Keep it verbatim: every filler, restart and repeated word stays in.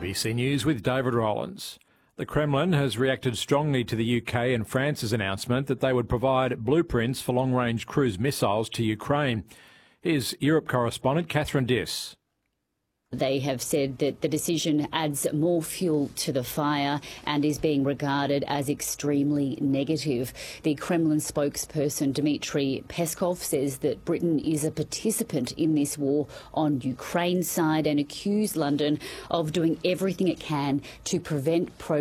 B C News with David Rollins. The Kremlin has reacted strongly to the U K and France's announcement that they would provide blueprints for long-range cruise missiles to Ukraine. Here's Europe correspondent Catherine Diss. They have said that the decision adds more fuel to the fire and is being regarded as extremely negative. The Kremlin spokesperson Dmitry Peskov says that Britain is a participant in this war on Ukraine's side and accused London of doing everything it can to prevent pro